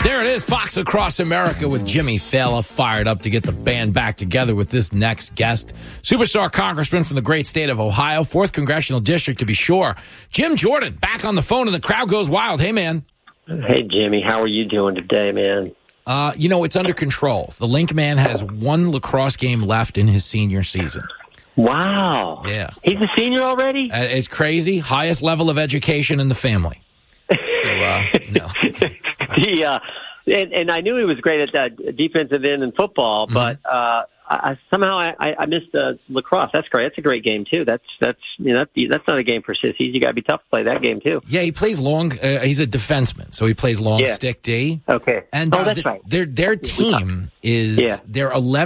There it is, Fox Across America with Jimmy Fallon, fired up to get the band back together with this next guest. Superstar congressman from the great state of Ohio, 4th Congressional District to be sure. Jim Jordan, back on the phone, and the crowd goes wild. Hey, man. Hey, Jimmy. How are you doing today, man? It's under control. The Link Man has one lacrosse game left in his senior season. Wow. Yeah. He's a senior already? It's crazy. Highest level of education in the family. No. And I knew he was great at that defensive end in football, but I missed lacrosse. That's great. That's a great game too. That's not a game for sissies. You got to be tough to play that game too. Yeah, he plays long. He's a defenseman, so he plays long stick D. Okay. And that's right. Their team is they're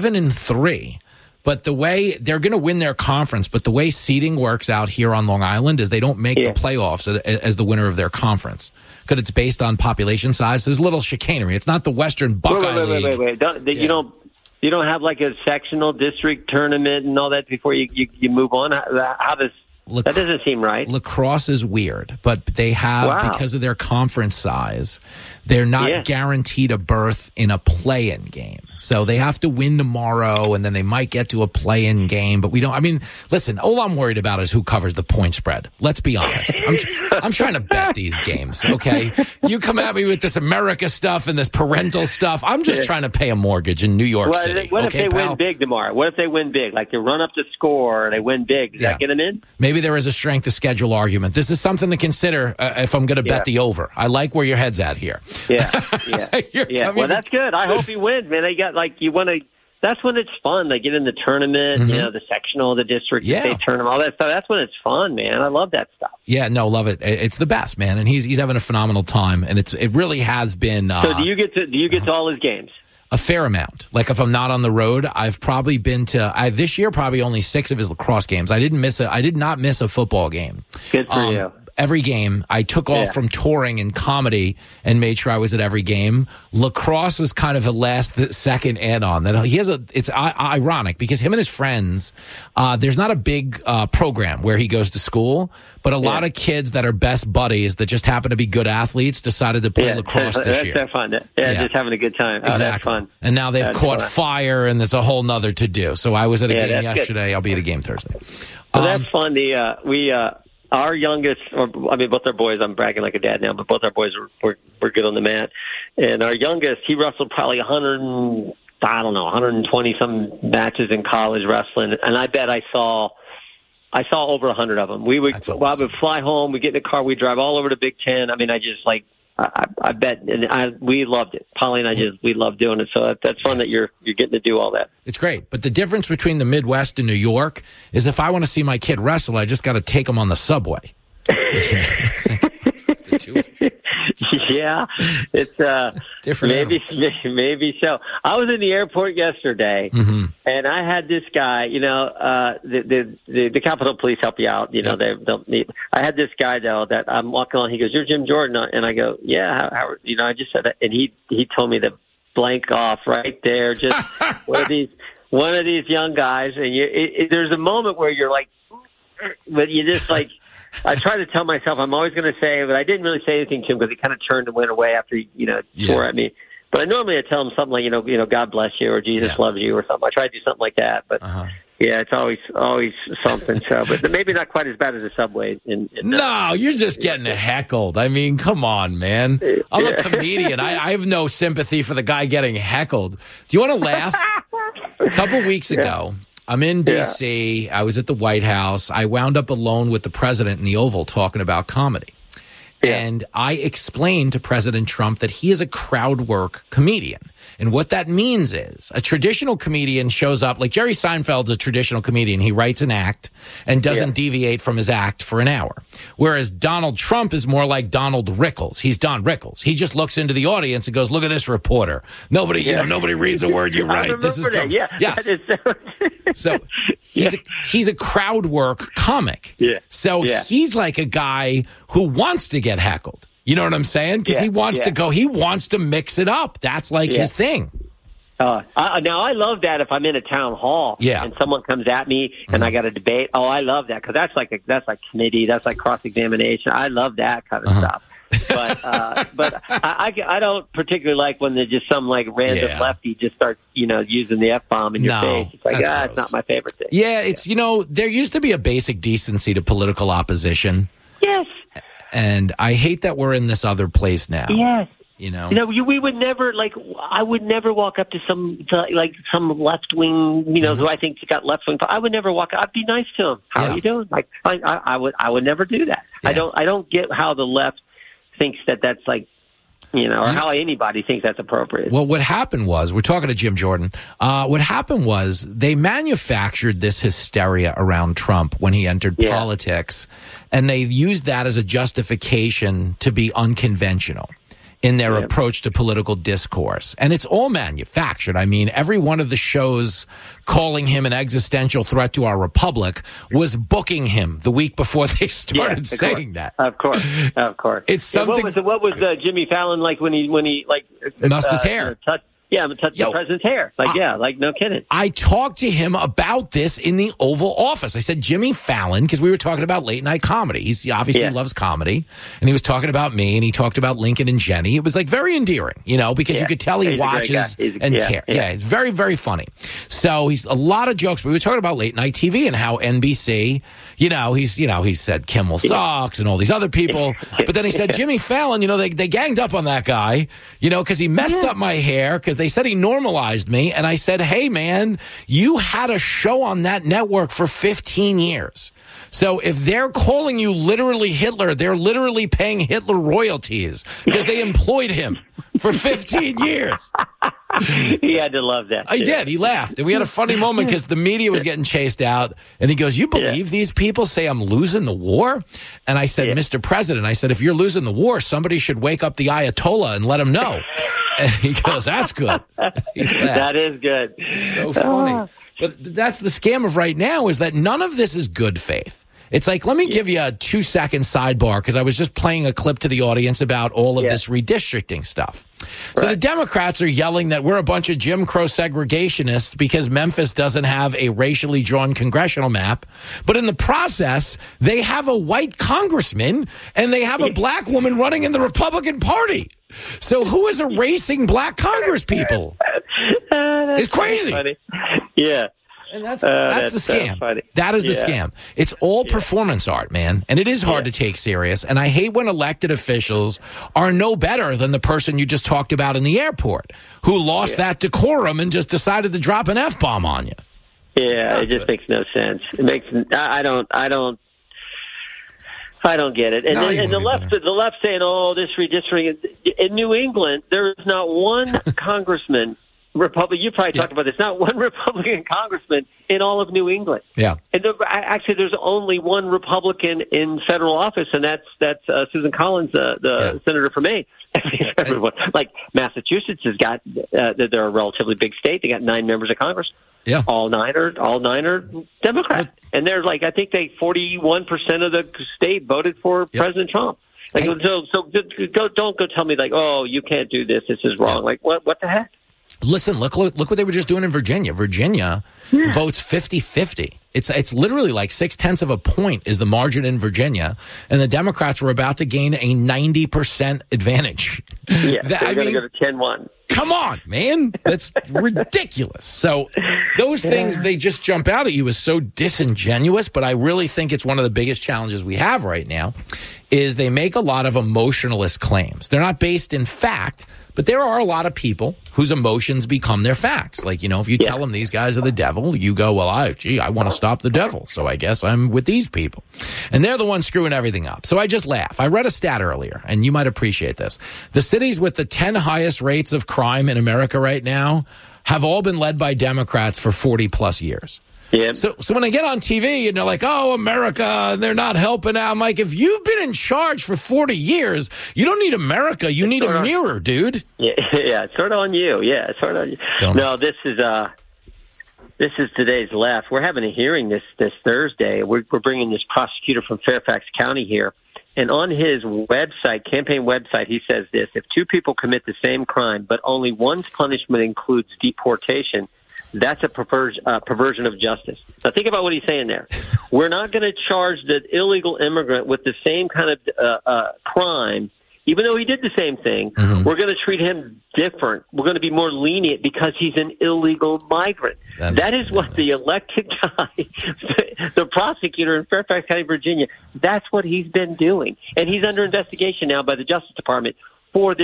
11-3. But the way they're going to win their conference, but the way seeding works out here on Long Island is they don't make the playoffs as the winner of their conference because it's based on population size. There's a little chicanery. It's not the Western Buckeye League. Wait. You don't have like a sectional district tournament and all that before you move on. How does that doesn't seem right. Lacrosse is weird, but they have, because of their conference size, they're not guaranteed a berth in a play-in game. So they have to win tomorrow, and then they might get to a play-in game. But we don't. I mean, listen, all I'm worried about is who covers the point spread. Let's be honest. I'm trying to bet these games, okay? You come at me with this America stuff and this parental stuff. I'm just trying to pay a mortgage in New York City. What if they win big tomorrow? What if they win big? Like they run up the score and they win big. Does that get them in? Maybe there is a strength of schedule argument. This is something to consider if I'm going to bet the over. I like where your head's at here. Yeah. Well, that's good. I hope he wins, man. They got you want to. That's when it's fun. They get in the tournament, the sectional, the district, the state tournament, all that stuff. That's when it's fun, man. I love that stuff. Yeah, no, love it. It's the best, man, and he's having a phenomenal time, and it really has been. So do you get to all his games? A fair amount. Like if I'm not on the road, I've probably been to this year probably only 6 of his lacrosse games. I did not miss a football game. Good for you. Every game. I took off from touring and comedy and made sure I was at every game. Lacrosse was kind of a second add-on. That it's ironic because him and his friends, there's not a big program where he goes to school, but a lot of kids that are best buddies that just happen to be good athletes decided to play lacrosse this year. That's fun. Just having a good time. Exactly. That's fun. And now they've caught fire, and there's a whole nother to do. So I was at a game yesterday. Good. I'll be at a game Thursday. Well, that's fun. Our youngest, both our boys, I'm bragging like a dad now, but both our boys were good on the mat. And our youngest, he wrestled probably 120 some matches in college wrestling. And I bet I saw over 100 of them. I would fly home, we get in the car, we drive all over the Big Ten. I mean, I bet, and we loved it. Polly and we loved doing it. So that's fun that you're getting to do all that. It's great. But the difference between the Midwest and New York is if I want to see my kid wrestle, I just got to take him on the subway. Yeah, it's different. Maybe so. I was in the airport yesterday, and I had this guy. The Capitol Police help you out. I had this guy though that I'm walking on. He goes, "You're Jim Jordan," and I go, "Yeah." How I just said that, and he told me to blank off right there. Just one of these young guys, and there's a moment where you're like, but you just like. I try to tell myself I'm always going to say, but I didn't really say anything to him because he kind of turned and went away after he, swore at me. But I normally tell him something like, God bless you or Jesus loves you or something. I try to do something like that, but it's always something. So, but maybe not quite as bad as the subway. No, you're just getting heckled. I mean, come on, man. I'm a comedian. I have no sympathy for the guy getting heckled. Do you want to laugh? A couple weeks ago. I'm in D.C. I was at the White House. I wound up alone with the president in the Oval talking about comedy. And I explained to President Trump that he is a crowd work comedian. And what that means is a traditional comedian shows up, like Jerry Seinfeld's a traditional comedian. He writes an act and doesn't deviate from his act for an hour. Whereas Donald Trump is more like Donald Rickles. He's Don Rickles. He just looks into the audience and goes, look at this reporter. Nobody reads a word you write. This is that. Yes. So he's a crowd work comic. Yeah. So he's like a guy who wants to get heckled. You know what I'm saying? Because he wants to go. He wants to mix it up. That's like his thing. Now I love that if I'm in a town hall and someone comes at me and I got a debate. Oh, I love that because that's like committee. That's like cross examination. I love that kind of stuff. But I don't particularly like when they just some like random lefty just starts using the F-bomb in your face. It's like it's not my favorite thing. Yeah, it's there used to be a basic decency to political opposition. Yes. And I hate that we're in this other place now. Yes. We would never I would never walk up to some left wing, who I think got left wing. I would never walk up. I'd be nice to him. How are you doing? Like I would never do that. Yeah. I don't get how the left thinks that's like, or how anybody thinks that's appropriate. Well, what happened was, we're talking to Jim Jordan. What happened was they manufactured this hysteria around Trump when he entered politics, and they used that as a justification to be unconventional in their approach to political discourse. And it's all manufactured. I mean, every one of the shows calling him an existential threat to our republic was booking him the week before they started saying that. Of course. It's something. What was Jimmy Fallon like when he mussed his hair? Touch the president's hair. No kidding. I talked to him about this in the Oval Office. I said, Jimmy Fallon, because we were talking about late night comedy. He obviously loves comedy. And he was talking about me, and he talked about Lincoln and Jenny. It was very endearing, because you could tell he watches and cares. Yeah, it's very, very funny. So he's a lot of jokes. But we were talking about late night TV and how NBC, he said Kimmel sucks and all these other people. But then he said, Jimmy Fallon, they ganged up on that guy, because he messed up my hair, because they said he normalized me. And I said, hey, man, you had a show on that network for 15 years. So if they're calling you literally Hitler, they're literally paying Hitler royalties because they employed him for 15 years. He had to love that. I did. He laughed. And we had a funny moment because the media was getting chased out. And he goes, you believe these people say I'm losing the war? And I said, Mr. President, if you're losing the war, somebody should wake up the Ayatollah and let him know. And he goes, that's good. That is good. So funny. But that's the scam of right now, is that none of this is good faith. It's like, let me give you a 2-second sidebar, because I was just playing a clip to the audience about all of this redistricting stuff. So the Democrats are yelling that we're a bunch of Jim Crow segregationists because Memphis doesn't have a racially drawn congressional map. But in the process, they have a white congressman and they have a black woman running in the Republican Party. So who is erasing black Congress people? It's crazy. Funny. Yeah. And that's the scam. That is the scam. It's all performance art, man. And it is hard to take serious. And I hate when elected officials are no better than the person you just talked about in the airport who lost that decorum and just decided to drop an F-bomb on you. Yeah, it just makes no sense. I don't get it. And the left saying, "Oh, this redistricting in New England, there is not one congressman." You probably talked about this. Not one Republican congressman in all of New England. Yeah. And actually, there's only one Republican in federal office, and that's Susan Collins, the senator from Maine. Everyone, like Massachusetts has got, they're a relatively big state. They got 9 members of Congress. Yeah. All nine are Democrat. And they're I think 41% of the state voted for President Trump. So don't go tell me oh, you can't do this. This is wrong. What the heck? Listen, look what they were just doing in Virginia. Virginia votes 50-50. It's literally 0.6 of a point is the margin in Virginia, and the Democrats were about to gain a 90% advantage. Yeah, they're going to go to 10-1. Come on, man. That's ridiculous. So those things, they just jump out at you as so disingenuous, but I really think it's one of the biggest challenges we have right now is they make a lot of emotionalist claims. They're not based in fact, but there are a lot of people whose emotions become their facts. If you tell them these guys are the devil, you go, well, I want to stop the devil, so I guess I'm with these people. And they're the ones screwing everything up. So I just laugh. I read a stat earlier, and you might appreciate this. The cities with the 10 highest rates of crime in America right now have all been led by Democrats for 40-plus years. Yeah. So when I get on TV and they're like, oh, America, they're not helping out. I'm like, if you've been in charge for 40 years, you don't need America. You need a mirror, dude. Yeah, it's sort of on you. Yeah, it's sort of on you. No, this is today's left. We're having a hearing this Thursday. We're bringing this prosecutor from Fairfax County here. And on his campaign website, he says this: if 2 people commit the same crime, but only one's punishment includes deportation, that's a perversion of justice. Now, think about what he's saying there. We're not going to charge the illegal immigrant with the same kind of crime even though he did the same thing, we're going to treat him different. We're going to be more lenient because he's an illegal migrant. That is what the elected guy, the prosecutor in Fairfax County, Virginia, that's what he's been doing. And he's under investigation now by the Justice Department for this.